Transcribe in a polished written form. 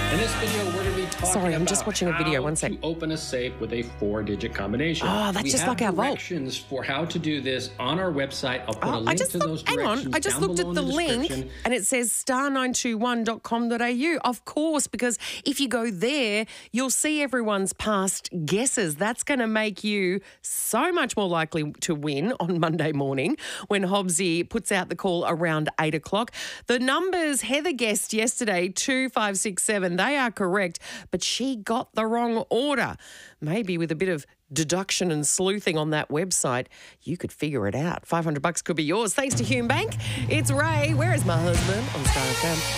In this video, we're going to be talking Sorry, I'm about just watching a video. how 1 sec. to open a safe with a 4-digit combination. Oh, that's just like our vault. We have directions for how to do this on our website. I'll put a link to those hang directions on, I just down looked below at the in link description. and it says star921.com.au. Of course, because if you go there, you'll see everyone's past guesses. That's going to make you so much more likely to win on Monday morning when Hobbsy puts out the call around 8 o'clock. The numbers Heather guessed yesterday, 2567, they are correct, but she got the wrong order. Maybe with a bit of deduction and sleuthing on that website, you could figure it out. $500 could be yours. Thanks to Hume Bank. It's Ray. Where is my husband? On Star FM.